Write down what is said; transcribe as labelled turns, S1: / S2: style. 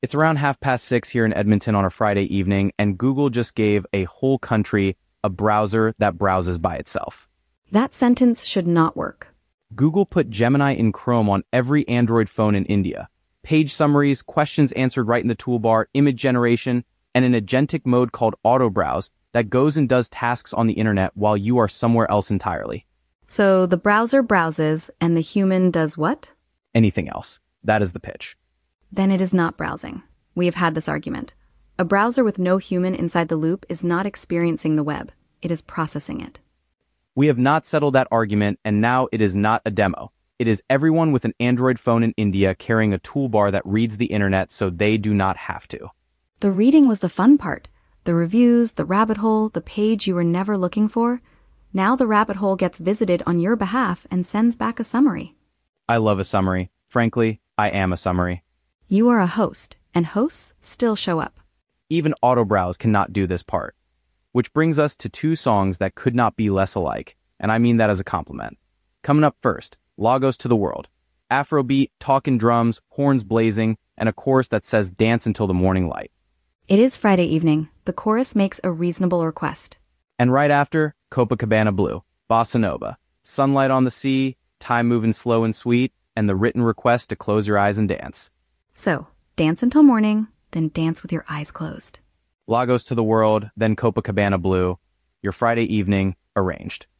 S1: It's around 6:30 here in Edmonton on a Friday evening, and Google just gave a whole country a browser that browses by itself.
S2: That sentence should not work.
S1: Google put Gemini in Chrome on every Android phone in India. Page summaries, questions answered right in the toolbar, image generation, and an agentic mode called Auto Browse that goes and does tasks on the internet while you are somewhere else entirely.
S2: So the browser browses and the human does what?
S1: Anything else. That is the pitch.
S2: Then it is not browsing. We have had this argument. A browser with no human inside the loop is not experiencing the web. It is processing it.
S1: We have not settled that argument, and now it is not a demo. It is everyone with an Android phone in India carrying a toolbar that reads the internet so they do not have to.
S2: The reading was the fun part. The reviews, the rabbit hole, the page you were never looking for. Now the rabbit hole gets visited on your behalf and sends back a summary.
S1: I love a summary. Frankly, I am a summary.
S2: You are a host, and hosts still show up.
S1: Even Autobrowse cannot do this part. Which brings us to two songs that could not be less alike, and I mean that as a compliment. Coming up first, Lagos to the World. Afrobeat, talking drums, horns blazing, and a chorus that says dance until the morning light.
S2: It is Friday evening. The chorus makes a reasonable request.
S1: And right after, Copacabana Blue, Bossa Nova, sunlight on the sea, time moving slow and sweet, and the written request to close your eyes and dance.
S2: So, dance until morning, then dance with your eyes closed.
S1: Lagos to the World, then Copacabana Blue. Your Friday evening arranged.